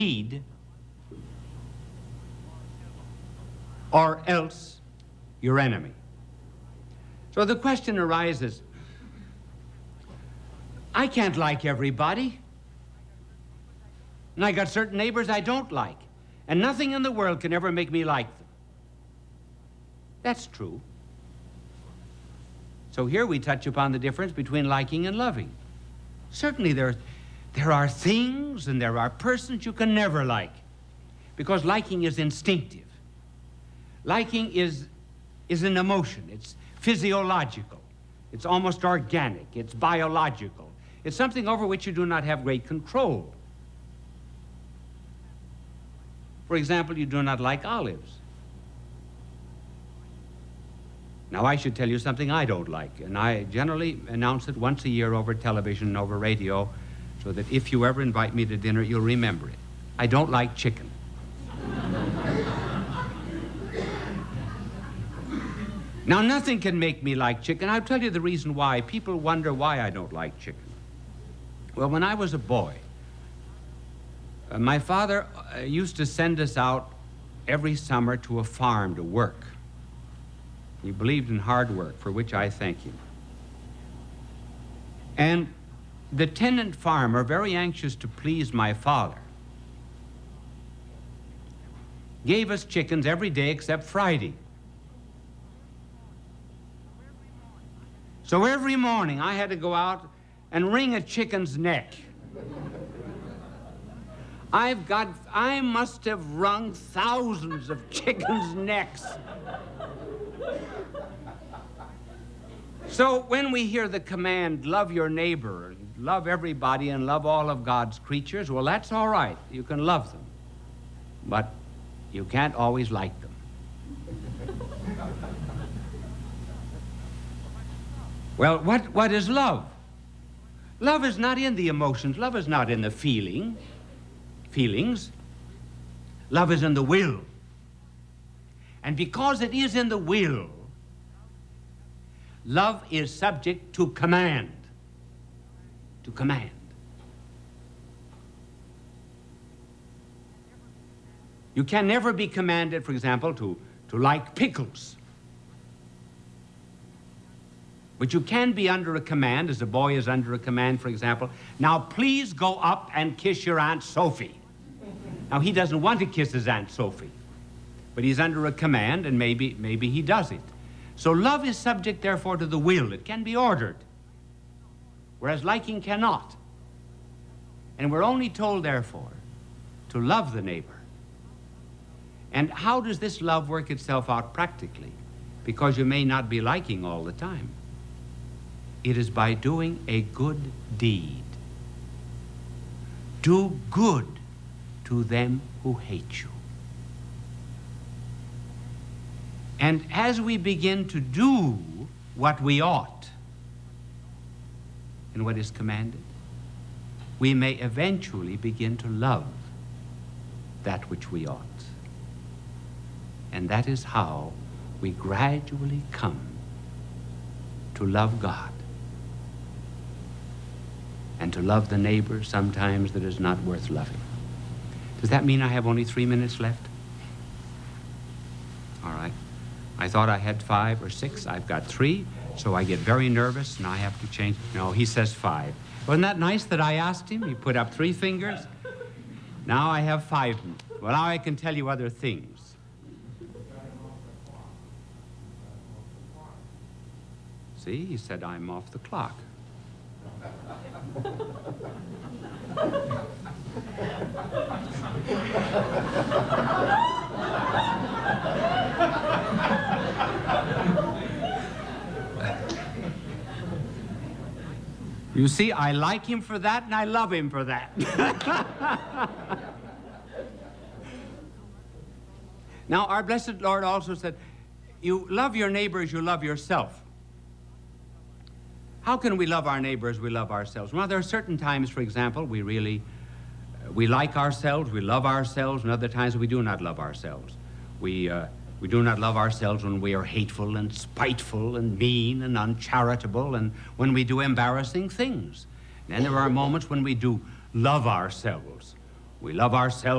need, or else your enemy. So the question arises, I can't like everybody. And I got certain neighbors I don't like. And nothing in the world can ever make me like them. That's true. So here we touch upon the difference between liking and loving. Certainly there are things and there are persons you can never like, because liking is instinctive. Liking is an emotion. It's physiological. It's almost organic. It's biological. It's something over which you do not have great control. For example, you do not like olives. Now, I should tell you something I don't like, and I generally announce it once a year over television and over radio, so that if you ever invite me to dinner, you'll remember it. I don't like chicken. Now, nothing can make me like chicken. I'll tell you the reason why. People wonder why I don't like chicken. Well, when I was a boy, my father used to send us out every summer to a farm to work. He believed in hard work, for which I thank him. And the tenant farmer, very anxious to please my father, gave us chickens every day except Friday. So every morning I had to go out and wring a chicken's neck. I must have wrung thousands of chickens' necks. So when we hear the command, love your neighbor, and love everybody, and love all of God's creatures, well, that's all right. You can love them. But you can't always like them. Well, what is love? Love is not in the emotions. Love is not in the feelings. Love is in the will. And because it is in the will, love is subject to command. To command. You can never be commanded, for example, to like pickles. But you can be under a command, as a boy is under a command, for example. Now, please go up and kiss your Aunt Sophie. Now, he doesn't want to kiss his Aunt Sophie, but he's under a command, and maybe he does it. So love is subject, therefore, to the will. It can be ordered, whereas liking cannot. And we're only told, therefore, to love the neighbor. And how does this love work itself out practically? Because you may not be liking all the time. It is by doing a good deed. Do good to them who hate you. And as we begin to do what we ought and what is commanded, we may eventually begin to love that which we ought. And that is how we gradually come to love God and to love the neighbor sometimes that is not worth loving. Does that mean I have only 3 minutes left? All right. I thought I had 5 or 6. I've got 3, so I get very nervous and I have to change. No, he says 5. Wasn't that nice that I asked him? He put up 3 fingers. Now I have 5. Well, now I can tell you other things. See, he said I'm off the clock. You see, I like him for that and I love him for that. Now, our blessed Lord also said, you love your neighbor as you love yourself. How can we love our neighbor as we love ourselves? Well, there are certain times, for example, we like ourselves, we love ourselves, and other times we do not love ourselves. We do not love ourselves when we are hateful and spiteful and mean and uncharitable and when we do embarrassing things. And then there are moments when we do love ourselves. We love ourselves